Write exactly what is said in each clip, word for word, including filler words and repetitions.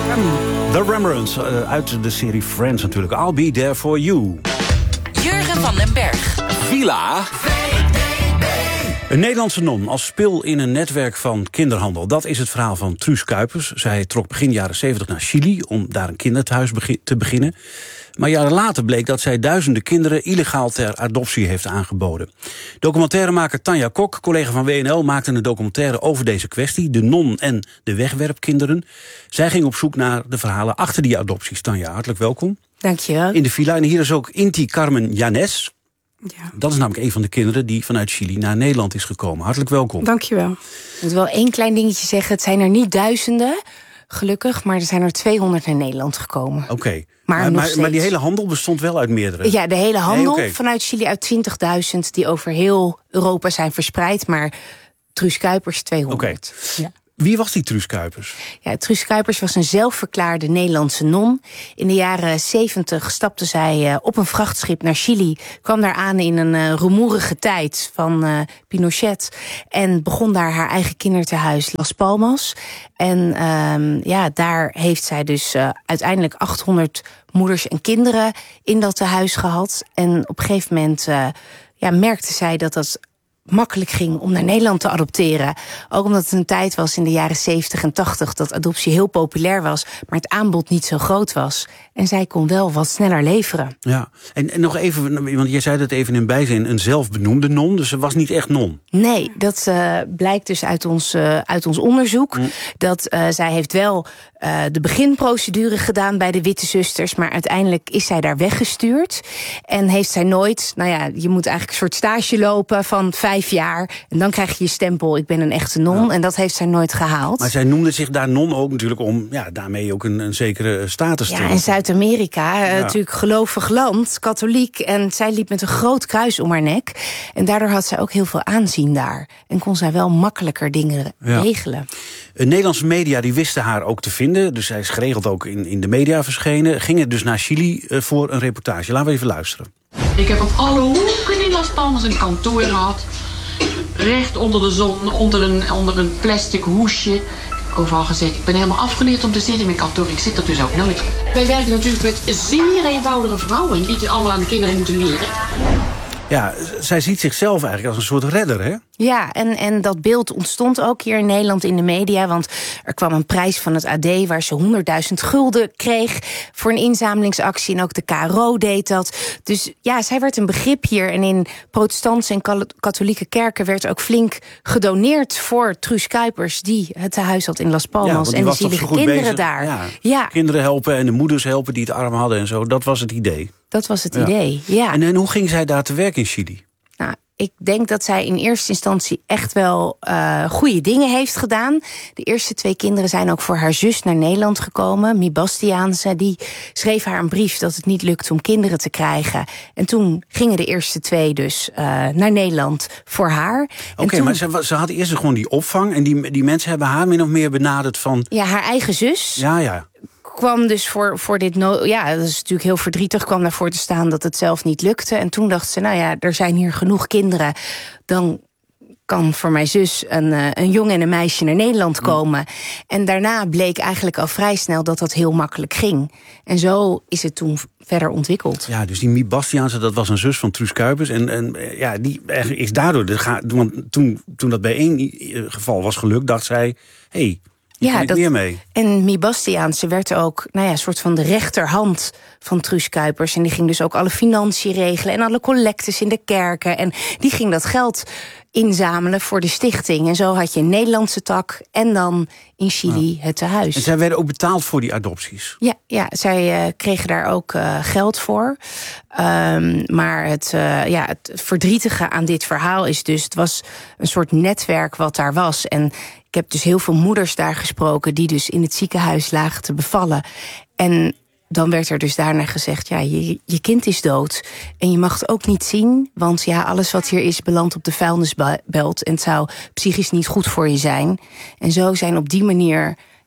The Rembrandts, uh, uit de serie Friends natuurlijk. I'll be there for you. Jurgen van den Berg. Villa. Een Nederlandse non als spil in een netwerk van kinderhandel. Dat is het verhaal van Truus Kuipers. Zij trok begin jaren zeventig naar Chili om daar een kinderthuis te beginnen. Maar jaren later bleek dat zij duizenden kinderen illegaal ter adoptie heeft aangeboden. Documentairemaker Tanja Kok, collega van W N L, maakte een documentaire over deze kwestie. De non en de wegwerpkinderen. Zij ging op zoek naar de verhalen achter die adopties. Tanja, hartelijk welkom. Dankjewel. In de villa. En hier is ook Inti Carmen Yanes. Ja. Dat is namelijk een van de kinderen die vanuit Chili naar Nederland is gekomen. Hartelijk welkom. Dankjewel. Ik moet wel één klein dingetje zeggen. Het zijn er niet duizenden, gelukkig, maar er zijn er tweehonderd naar Nederland gekomen. Oké. Okay. Maar, maar, maar, maar die hele handel bestond wel uit meerdere? Ja, de hele handel nee, okay. vanuit Chili uit twintigduizend... die over heel Europa zijn verspreid. Maar Truus Kuipers tweehonderd. Okay. Ja. Wie was die Truus Kuipers? Ja, Truus Kuipers was een zelfverklaarde Nederlandse non. In de jaren zeventig stapte zij uh, op een vrachtschip naar Chili. Kwam daar aan in een uh, rumoerige tijd van uh, Pinochet. En begon daar haar eigen kindertehuis Las Palmas. En uh, ja, daar heeft zij dus uh, uiteindelijk achthonderd moeders en kinderen in dat tehuis gehad. En op een gegeven moment uh, ja, merkte zij dat dat makkelijk ging om naar Nederland te adopteren. Ook omdat het een tijd was in de jaren zeventig en tachtig... dat adoptie heel populair was, maar het aanbod niet zo groot was. En zij kon wel wat sneller leveren. Ja, en, en nog even, want jij zei dat even in bijzin, een zelfbenoemde non, dus ze was niet echt non. Nee, dat uh, blijkt dus uit ons, uh, uit ons onderzoek. Mm. Dat uh, zij heeft wel uh, de beginprocedure gedaan bij de Witte Zusters, maar uiteindelijk is zij daar weggestuurd. En heeft zij nooit, nou ja, je moet eigenlijk een soort stage lopen van vijf jaar. En dan krijg je je stempel, ik ben een echte non. Ja. En dat heeft zij nooit gehaald. Maar zij noemde zich daar non ook natuurlijk om, ja, daarmee ook een, een zekere status te Ja, hebben. in Zuid-Amerika, ja. uh, natuurlijk gelovig land, katholiek. En zij liep met een groot kruis om haar nek. En daardoor had zij ook heel veel aanzien daar. En kon zij wel makkelijker dingen ja. regelen. De Nederlandse media die wisten haar ook te vinden. Dus zij is geregeld ook in, in de media verschenen. Gingen dus naar Chili uh, voor een reportage. Laten we even luisteren. Ik heb op alle hoeken in Las Palmas een kantoor gehad. Recht onder de zon, onder een, onder een plastic hoesje. Ik heb overal gezegd, ik ben helemaal afgeleerd om te zitten in mijn kantoor. Ik zit er dus ook nooit. Wij werken natuurlijk met zeer eenvoudige vrouwen die het allemaal aan de kinderen moeten leren. Ja, zij ziet zichzelf eigenlijk als een soort redder, hè? Ja, en, en dat beeld ontstond ook hier in Nederland in de media. Want er kwam een prijs van het A D waar ze honderdduizend gulden kreeg voor een inzamelingsactie. En ook de K R O deed dat. Dus ja, zij werd een begrip hier. En in protestantse en katholieke kerken werd ook flink gedoneerd voor Truus Kuipers, die het tehuis had in Las Palmas. Ja, en de zielige kinderen bezig. Daar. Ja, ja. Kinderen helpen en de moeders helpen die het arm hadden en zo. Dat was het idee. Dat was het ja. idee, ja. En, en hoe ging zij daar te werk in Chili? Nou, ik denk dat zij in eerste instantie echt wel uh, goede dingen heeft gedaan. De eerste twee kinderen zijn ook voor haar zus naar Nederland gekomen. Mie Bastiaanse, die schreef haar een brief dat het niet lukte om kinderen te krijgen. En toen gingen de eerste twee dus uh, naar Nederland voor haar. Oké, okay, toen... maar ze, ze had eerst gewoon die opvang. En die, die mensen hebben haar min of meer benaderd van... Ja, haar eigen zus. Ja, ja. Kwam dus voor, voor dit... No- ja, dat is natuurlijk heel verdrietig, kwam daarvoor te staan dat het zelf niet lukte. En toen dacht ze, nou ja, er zijn hier genoeg kinderen. Dan kan voor mijn zus een, een jongen en een meisje naar Nederland komen. Mm. En daarna bleek eigenlijk al vrij snel dat dat heel makkelijk ging. En zo is het toen verder ontwikkeld. Ja, dus die Mie Bastiaanse, dat was een zus van Truus Kuipers. En, en ja, die is daardoor... De, want toen, toen dat bij één geval was gelukt, dacht zij... Hey, ja, dat, meer mee. En Mie Bastiaanse werd ook nou ja, een soort van de rechterhand van Truus Kuipers. En die ging dus ook alle financiën regelen en alle collectes in de kerken. En die ging dat geld inzamelen voor de stichting. En zo had je een Nederlandse tak en dan in Chili ja. het tehuis. En zij werden ook betaald voor die adopties? Ja, ja zij uh, kregen daar ook uh, geld voor. Um, maar het, uh, ja, het verdrietige aan dit verhaal is dus... het was een soort netwerk wat daar was. En ik heb dus heel veel moeders daar gesproken... die dus in het ziekenhuis lagen te bevallen. En dan werd er dus daarna gezegd... ja, je, je kind is dood en je mag het ook niet zien... want ja, alles wat hier is belandt op de vuilnisbelt... en het zou psychisch niet goed voor je zijn. En zo zijn op die manier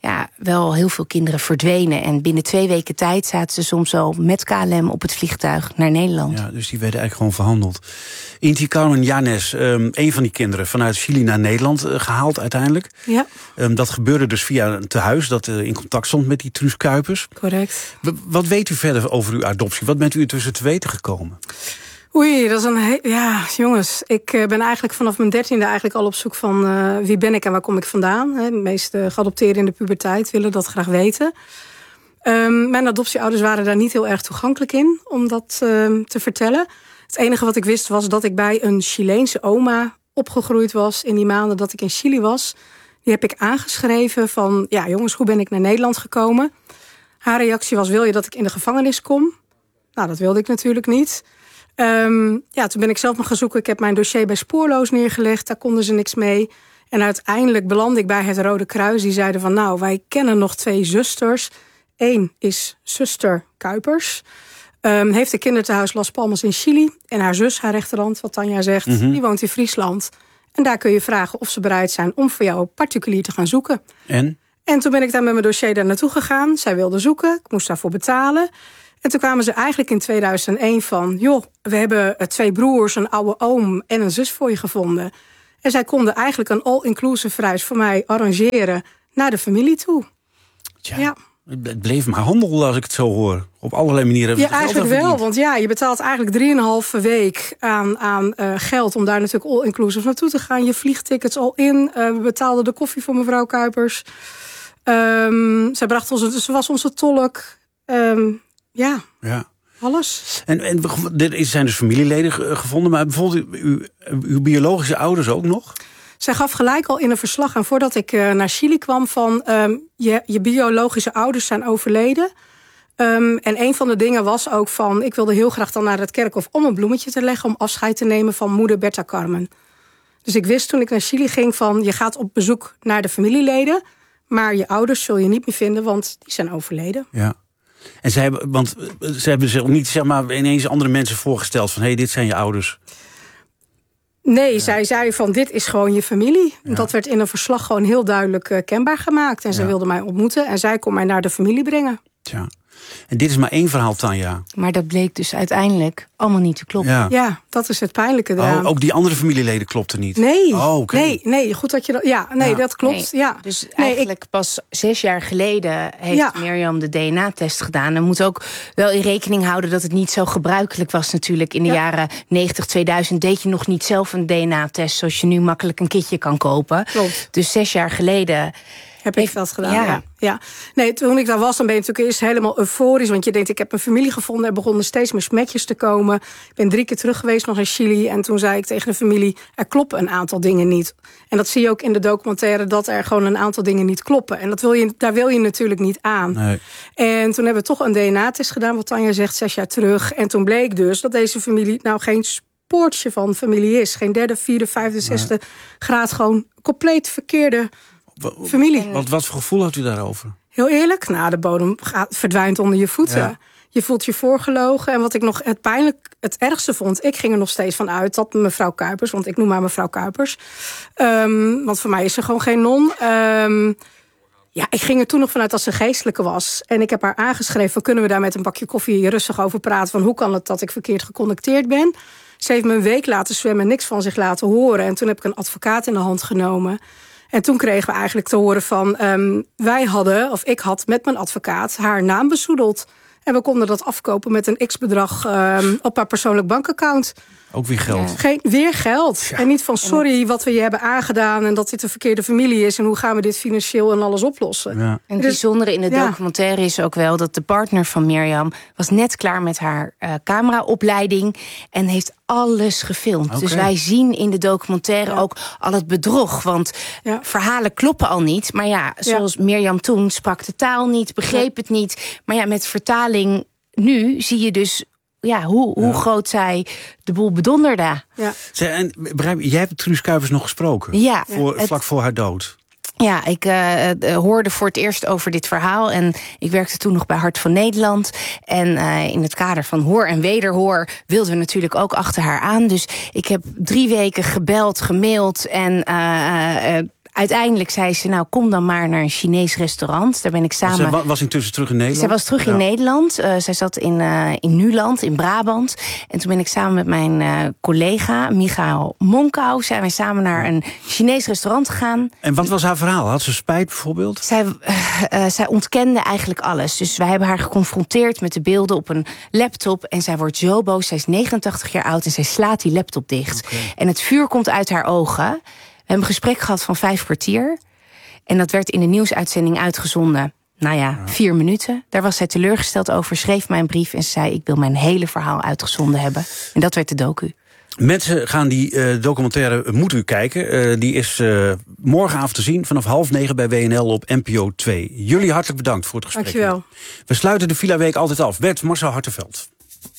ja, wel heel veel kinderen verdwenen. En binnen twee weken tijd zaten ze soms al met K L M op het vliegtuig naar Nederland. Ja, dus die werden eigenlijk gewoon verhandeld. Inti Carmen Yanes, um, een van die kinderen vanuit Chili naar Nederland uh, gehaald uiteindelijk. Ja. Um, dat gebeurde dus via een tehuis dat uh, in contact stond met die Truus Kuipers. Correct. W- wat weet u verder over uw adoptie? Wat bent u intussen te weten gekomen? Oei, dat is een... He- ja, jongens. Ik uh, ben eigenlijk vanaf mijn dertiende eigenlijk al op zoek van... Uh, wie ben ik en waar kom ik vandaan? Hè? De meeste geadopteerden in de puberteit willen dat graag weten. Um, mijn adoptieouders waren daar niet heel erg toegankelijk in om dat uh, te vertellen. Het enige wat ik wist was dat ik bij een Chileense oma opgegroeid was... in die maanden dat ik in Chili was. Die heb ik aangeschreven van... ja, jongens, hoe ben ik naar Nederland gekomen? Haar reactie was, wil je dat ik in de gevangenis kom? Nou, dat wilde ik natuurlijk niet... Um, ja, toen ben ik zelf nog gaan zoeken. Ik heb mijn dossier bij Spoorloos neergelegd. Daar konden ze niks mee. En uiteindelijk belandde ik bij het Rode Kruis. Die zeiden van, nou, wij kennen nog twee zusters. Eén is zuster Kuipers. Um, heeft een kinderthuis Las Palmas in Chili. En haar zus, haar rechterhand, wat Tanja zegt, mm-hmm. die woont in Friesland. En daar kun je vragen of ze bereid zijn om voor jou particulier te gaan zoeken. En? En toen ben ik daar met mijn dossier daar naartoe gegaan. Zij wilde zoeken. Ik moest daarvoor betalen. En toen kwamen ze eigenlijk in tweeduizend één van... joh, we hebben twee broers, een oude oom en een zus voor je gevonden. En zij konden eigenlijk een all-inclusive reis voor mij arrangeren... naar de familie toe. Tja, ja. Het bleef maar handel als ik het zo hoor. Op allerlei manieren. Ja, eigenlijk wel. Want ja, je betaalt eigenlijk drieënhalve week aan, aan uh, geld... om daar natuurlijk all-inclusive naartoe te gaan. Je vliegtickets al in. Uh, we betaalden de koffie voor mevrouw Kuipers. Um, zij bracht ons, ze was onze tolk... Um, Ja, ja, alles. En, en er zijn dus familieleden gevonden, maar bijvoorbeeld uw, uw biologische ouders ook nog? Zij gaf gelijk al in een verslag aan voordat ik uh, naar Chili kwam van... Um, je, je biologische ouders zijn overleden. Um, en een van de dingen was ook van... ik wilde heel graag dan naar het kerkhof om een bloemetje te leggen... om afscheid te nemen van moeder Bertha Carmen. Dus ik wist toen ik naar Chili ging van... je gaat op bezoek naar de familieleden... maar je ouders zul je niet meer vinden, want die zijn overleden. Ja. En zij hebben, want ze hebben zich niet zeg maar ineens andere mensen voorgesteld van hé, hey, dit zijn je ouders. Nee, ja. Zij zei van dit is gewoon je familie. Ja. Dat werd in een verslag gewoon heel duidelijk uh, kenbaar gemaakt. En ze ja. wilde mij ontmoeten en zij kon mij naar de familie brengen. Tja. En dit is maar één verhaal, Tanja. Maar dat bleek dus uiteindelijk allemaal niet te kloppen. Ja, ja dat is het pijnlijke eraan. Oh, ook die andere familieleden klopten niet? Nee, oh, okay. nee, nee, goed dat je dat... Ja, nee, ja. dat klopt. Nee, ja. Dus nee, eigenlijk ik, pas zes jaar geleden heeft ja. Mirjam de D N A-test gedaan. En moet ook wel in rekening houden dat het niet zo gebruikelijk was natuurlijk. In de ja. jaren negentig, tweeduizend deed je nog niet zelf een D N A-test... zoals je nu makkelijk een kitje kan kopen. Klopt. Dus zes jaar geleden... Heb ik dat gedaan, ja. ja. ja. Nee, toen ik daar was, dan ben je natuurlijk eerst helemaal euforisch. Want je denkt, ik heb een familie gevonden. Er begonnen steeds meer smetjes te komen. Ik ben drie keer terug geweest nog in Chili. En toen zei ik tegen de familie, er kloppen een aantal dingen niet. En dat zie je ook in de documentaire, dat er gewoon een aantal dingen niet kloppen. En dat wil je, daar wil je natuurlijk niet aan. Nee. En toen hebben we toch een D N A-test gedaan, wat Tanja zegt, zes jaar terug. En toen bleek dus dat deze familie nou geen spoortje van familie is. Geen derde, vierde, vijfde, zesde nee. graad. Gewoon compleet verkeerde... familie. Wat, wat voor gevoel had u daarover? Heel eerlijk, nou, de bodem gaat, verdwijnt onder je voeten. Ja. Je voelt je voorgelogen. En wat ik nog het pijnlijk, het ergste vond... ik ging er nog steeds van uit dat mevrouw Kuipers... want ik noem haar mevrouw Kuipers... Um, want voor mij is ze gewoon geen non... Um, ja, ik ging er toen nog vanuit dat ze geestelijke was. En ik heb haar aangeschreven... van, kunnen we daar met een bakje koffie rustig over praten... van hoe kan het dat ik verkeerd geconnecteerd ben? Ze heeft me een week laten zwemmen... niks van zich laten horen. En toen heb ik een advocaat in de hand genomen... En toen kregen we eigenlijk te horen van... Um, wij hadden, of ik had met mijn advocaat, haar naam bezoedeld. En we konden dat afkopen met een x-bedrag um, op haar persoonlijk bankaccount. Ook weer geld. Ja. Geen, weer geld. Ja. En niet van sorry wat we je hebben aangedaan... en dat dit een verkeerde familie is... en hoe gaan we dit financieel en alles oplossen. Ja. En het bijzondere in de ja. documentaire is ook wel... dat de partner van Mirjam was net klaar met haar uh, cameraopleiding... en heeft alles gefilmd. Okay. Dus wij zien in de documentaire ja. ook al het bedrog. Want ja. verhalen kloppen al niet. Maar ja, zoals ja. Mirjam toen sprak de taal niet, begreep ja. het niet. Maar ja, met vertaling nu zie je dus... ja, hoe, hoe ja. groot zij de boel bedonderde. Ja. Zij, en, begrijp, jij hebt Truus Kuipers nog gesproken? Ja. Voor, het, vlak voor haar dood? Ja, ik uh, uh, hoorde voor het eerst over dit verhaal. En ik werkte toen nog bij Hart van Nederland. En uh, in het kader van hoor en wederhoor wilden we natuurlijk ook achter haar aan. Dus ik heb drie weken gebeld, gemaild en... Uh, uh, uiteindelijk zei ze, nou kom dan maar naar een Chinees restaurant. Daar ben ik samen... Zij was intussen terug in Nederland? Zij was terug in ja. Nederland. Uh, zij zat in, uh, in Nuland, in Brabant. En toen ben ik samen met mijn uh, collega, Michael Monkau, zijn wij samen naar een Chinees restaurant gegaan. En wat was haar verhaal? Had ze spijt bijvoorbeeld? Zij, uh, uh, zij ontkende eigenlijk alles. Dus wij hebben haar geconfronteerd met de beelden op een laptop. En zij wordt zo boos. Zij is negenentachtig jaar oud en zij slaat die laptop dicht. Okay. En het vuur komt uit haar ogen. We hebben een gesprek gehad van vijf kwartier. En dat werd in de nieuwsuitzending uitgezonden. Nou ja, ja, vier minuten. Daar was zij teleurgesteld over. Schreef mij een brief en zei, ik wil mijn hele verhaal uitgezonden hebben. En dat werd de docu. Mensen gaan die uh, documentaire moeten u kijken. Uh, die is uh, morgenavond te zien vanaf half negen bij W N L op N P O twee. Jullie hartelijk bedankt voor het gesprek. Dankjewel. We sluiten de Villa Week altijd af met Marcel Hartenveld.